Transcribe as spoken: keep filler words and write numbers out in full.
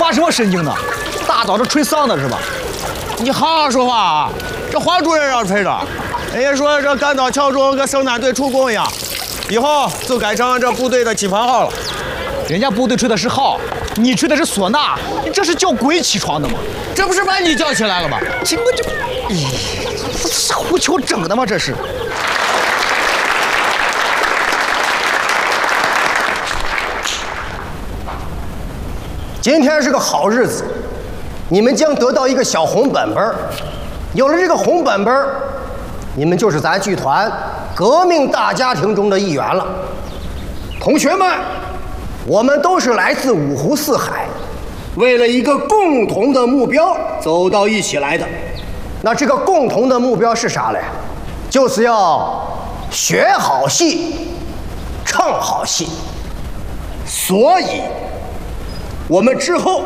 发什么神经呢？大早上吹丧的是吧？ 你好好说话啊！这黄主任让吹着，人家说这赶到桥中跟生产队出工一样，以后就该成这部队的起床号了。 人家部队吹的是号，你吹的是唢呐，你这是叫鬼起床的吗？ 这不是把你叫起来了吗？ 这我这，咦，这是胡球整的吗？这是。 今天是个好日子，你们将得到一个小红本本。有了这个红本本，你们就是咱剧团革命大家庭中的一员了。同学们，我们都是来自五湖四海，为了一个共同的目标走到一起来的。那这个共同的目标是啥嘞？就是要学好戏，唱好戏。所以我们之后